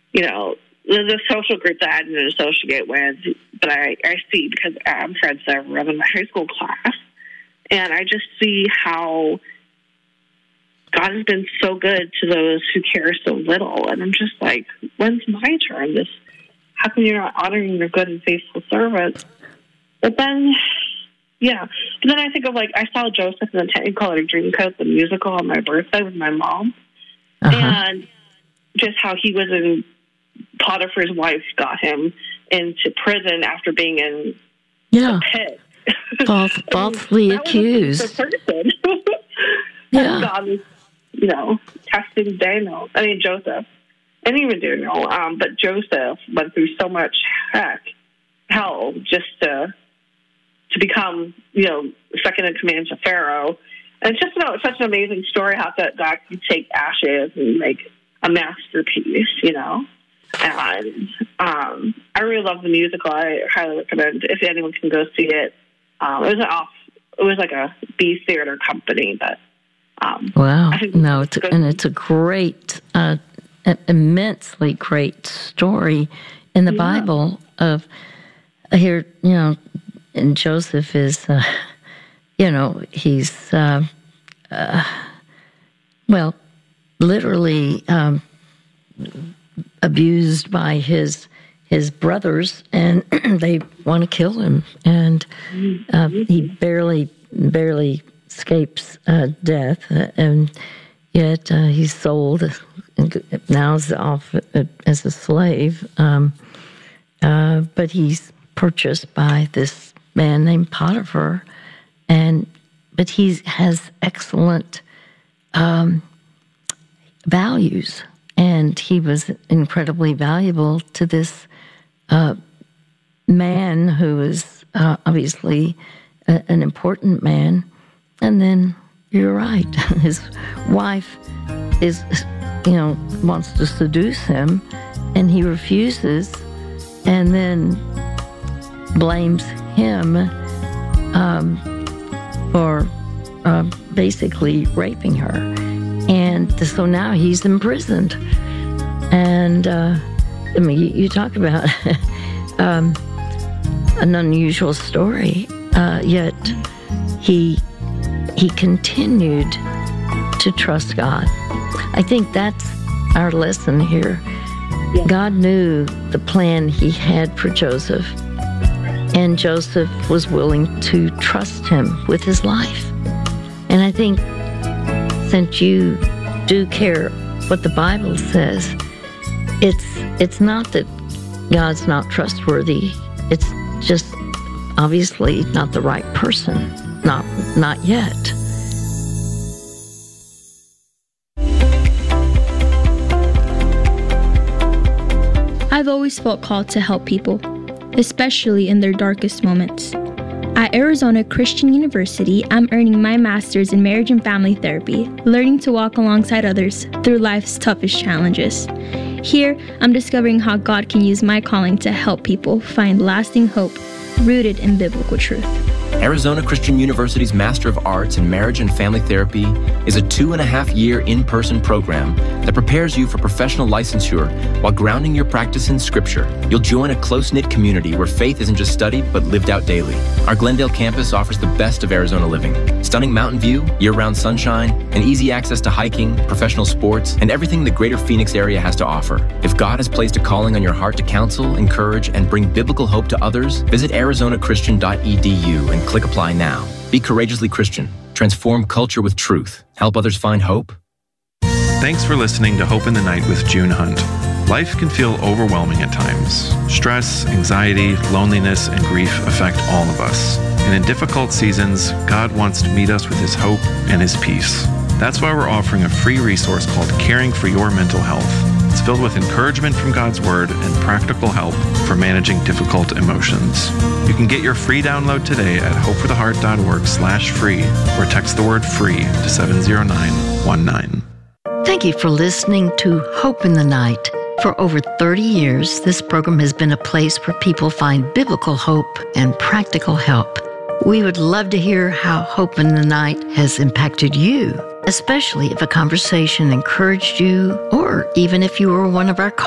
the social group that I didn't associate with, but I see because I'm friends that were in my high school class. And I just see how God has been so good to those who care so little. And I'm just like, when's my turn? How come you're not honoring your good and faithful servants? But then, But then I think of, I saw Joseph in the Technicolor Dreamcoat, the musical, on my birthday with my mom. And just how he was in, Potiphar's wife got him into prison after being in the pit. Falsely accused. Person. And God was, testing Joseph, and even Daniel. But Joseph went through so much hell just to become, second in command to Pharaoh. And it's just such an amazing story how that God can take ashes and make a masterpiece, And I really love the musical. I highly recommend if anyone can go see it. It was like a B theater company, but wow! No, it's a great, immensely great story in the Bible of here. And Joseph is, he's literally abused by his brothers, and they want to kill him, and he barely escapes death, and yet he's sold, and now is off as a slave, but he's purchased by this man named Potiphar, but he has excellent values, and he was incredibly valuable to this man who is obviously an important man. And then you're right, his wife wants to seduce him, and he refuses, and then blames him for basically raping her. And so now he's imprisoned. And you talk about an unusual story, yet he continued to trust God. I think that's our lesson here. Yeah. God knew the plan he had for Joseph, and Joseph was willing to trust him with his life. And I think since you do care what the Bible says, it's not that God's not trustworthy. It's just obviously not the right person. Not yet. I've always felt called to help people, especially in their darkest moments. At Arizona Christian University, I'm earning my master's in marriage and family therapy, learning to walk alongside others through life's toughest challenges. Here, I'm discovering how God can use my calling to help people find lasting hope rooted in biblical truth. Arizona Christian University's Master of Arts in Marriage and Family Therapy is a 2.5-year in-person program that prepares you for professional licensure while grounding your practice in Scripture. You'll join a close-knit community where faith isn't just studied, but lived out daily. Our Glendale campus offers the best of Arizona living. Stunning mountain view, year-round sunshine, and easy access to hiking, professional sports, and everything the greater Phoenix area has to offer. If God has placed a calling on your heart to counsel, encourage, and bring biblical hope to others, visit arizonachristian.edu and click apply now. Be courageously Christian. Transform culture with truth. Help others find hope. Thanks for listening to Hope in the Night with June Hunt. Life can feel overwhelming at times. Stress, anxiety, loneliness, and grief affect all of us. And in difficult seasons, God wants to meet us with His hope and His peace. That's why we're offering a free resource called Caring for Your Mental Health. It's filled with encouragement from God's Word and practical help for managing difficult emotions. You can get your free download today at hopefortheheart.org/free or text the word FREE to 70919. Thank you for listening to Hope in the Night. For over 30 years, this program has been a place where people find biblical hope and practical help. We would love to hear how Hope in the Night has impacted you, especially if a conversation encouraged you, or even if you were one of our